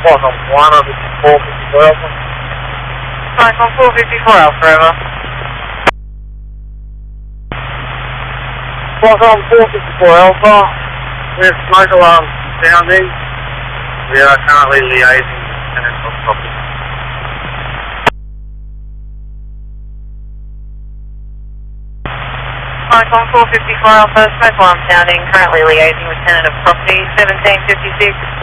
Welcome 454 Alpha. Cyclone 454 Alpha, over. Welcome 454 Alpha. We have smoke alarm sounding. We are currently liaising with tenants on property. Cyclone 454 Alpha, smoke alarm sounding, currently liaising with tenant of property 1756.